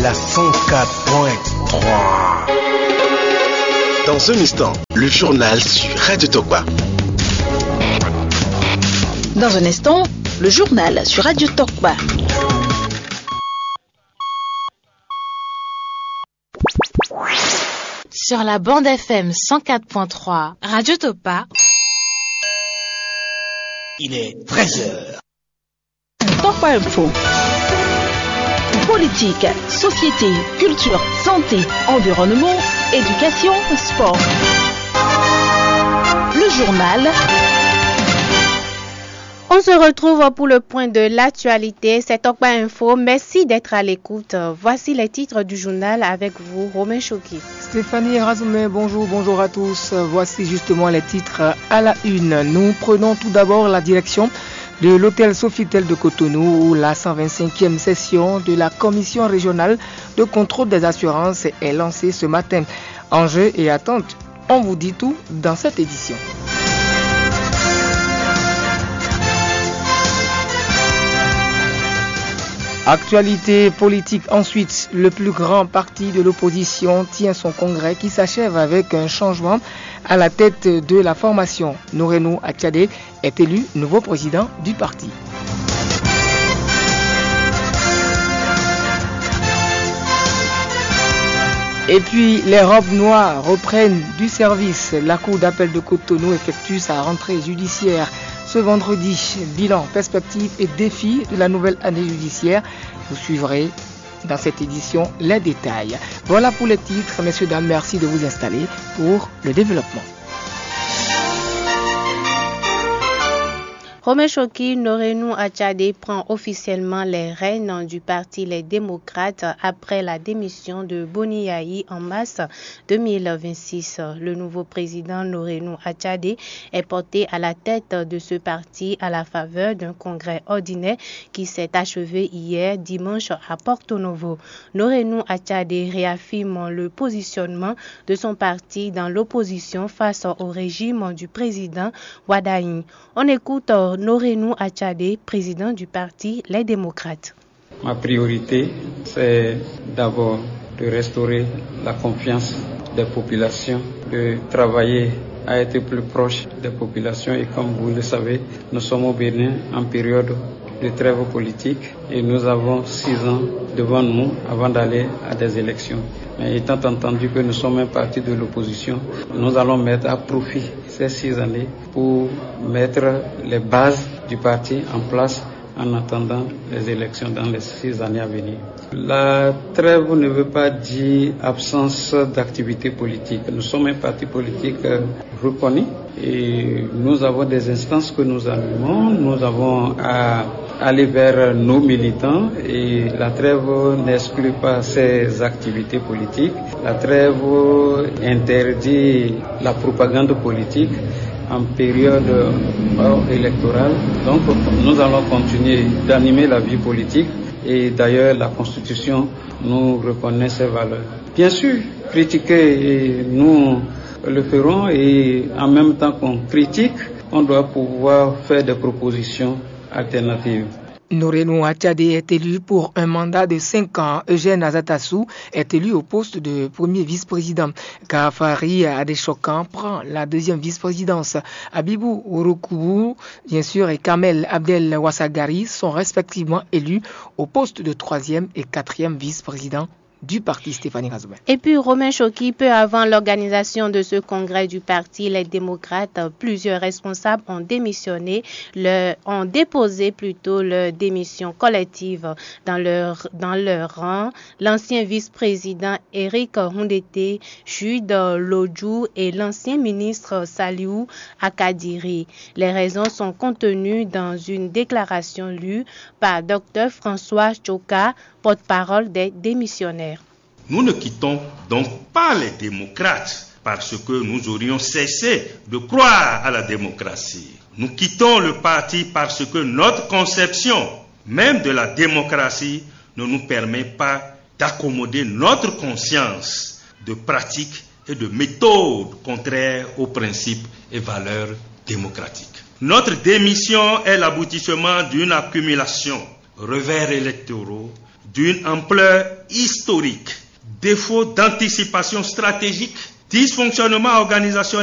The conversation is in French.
la 104.3. Dans un instant, le journal sur Radio Tokwa. Dans un instant, le journal sur Radio Tokwa. Sur la bande FM 104.3, Radio Topa. Il est 13h. Tokwa Info. Politique, société, culture, santé, environnement, éducation, sport. Le journal. On se retrouve pour le point de l'actualité. C'est Tokwa Info. Merci d'être à l'écoute. Voici les titres du journal avec vous, Romain Choki. Stéphanie Razoumé, bonjour à tous. Voici justement les titres à la une. Nous prenons tout d'abord la direction de l'hôtel Sofitel de Cotonou où la 125e session de la commission régionale de contrôle des assurances est lancée ce matin. Enjeux et attentes, on vous dit tout dans cette édition. Actualité politique ensuite, le plus grand parti de l'opposition tient son congrès qui s'achève avec un changement à la tête de la formation. Nourenou Attiadé est élu nouveau président du parti. Et puis les robes noires reprennent du service. La cour d'appel de Cotonou effectue sa rentrée judiciaire ce vendredi. Bilan, perspectives et défis de la nouvelle année judiciaire. Vous suivrez dans cette édition les détails. Voilà pour les titres. Messieurs, dames, merci de vous installer pour le développement. Romain Choki, Nourenou Attiadé prend officiellement les rênes du parti Les Démocrates après la démission de Boni Yahi en mars 2026. Le nouveau président Nourenou Attiadé est porté à la tête de ce parti à la faveur d'un congrès ordinaire qui s'est achevé hier dimanche à Porto Novo. Nourenou Attiadé réaffirme le positionnement de son parti dans l'opposition face au régime du président Wadaï. On écoute Nourenou Attiadé, président du parti Les Démocrates. Ma priorité, c'est d'abord de restaurer la confiance des populations, de travailler à être plus proche des populations et comme vous le savez, nous sommes au Bénin en période de trêve politique et nous avons 6 ans devant nous avant d'aller à des élections. Mais étant entendu que nous sommes un parti de l'opposition, nous allons mettre à profit ces 6 années pour mettre les bases du parti en place en attendant les élections dans les 6 années à venir. La trêve ne veut pas dire absence d'activité politique. Nous sommes un parti politique reconnu et nous avons des instances que nous animons. Nous avons à aller vers nos militants et la trêve n'exclut pas ces activités politiques. La trêve interdit la propagande politique en période électorale. Donc nous allons continuer d'animer la vie politique et d'ailleurs la Constitution nous reconnaît ces valeurs. Bien sûr, critiquer, nous le ferons et en même temps qu'on critique, on doit pouvoir faire des propositions alternatives. Nourenou Attiadé est élu pour un mandat de 5 ans. Eugène Azatassou est élu au poste de premier vice-président. Kafari Adeshokan prend la deuxième vice-présidence. Abibou Ouroukoubou, bien sûr, et Kamel Abdel Wassagari sont respectivement élus au poste de troisième et quatrième vice-président du parti. Stéphanie Razoumé. Et puis Romain Choki, peu avant l'organisation de ce congrès du parti Les Démocrates, plusieurs responsables ont démissionné, ont déposé plutôt leur démission collective dans leur rang. L'ancien vice-président Eric Hundete, Jude Lodjou et l'ancien ministre Saliou Akadiri. Les raisons sont contenues dans une déclaration lue par Dr François Choka, porte-parole des démissionnaires. Nous ne quittons donc pas les démocrates parce que nous aurions cessé de croire à la démocratie. Nous quittons le parti parce que notre conception même de la démocratie ne nous permet pas d'accommoder notre conscience de pratiques et de méthodes contraires aux principes et valeurs démocratiques. Notre démission est l'aboutissement d'une accumulation, revers électoraux, d'une ampleur historique. Défaut d'anticipation stratégique, dysfonctionnement organisationnel